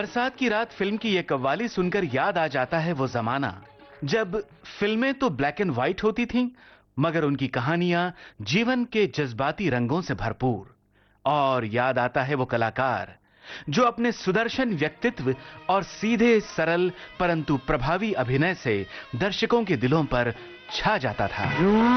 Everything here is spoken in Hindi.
बरसात की रात फिल्म की यह कव्वाली सुनकर याद आ जाता है वो जमाना जब फिल्में तो ब्लैक एंड व्हाइट होती थीं, मगर उनकी कहानियां जीवन के जज्बाती रंगों से भरपूर। और याद आता है वो कलाकार जो अपने सुदर्शन व्यक्तित्व और सीधे सरल परंतु प्रभावी अभिनय से दर्शकों के दिलों पर छा जाता था।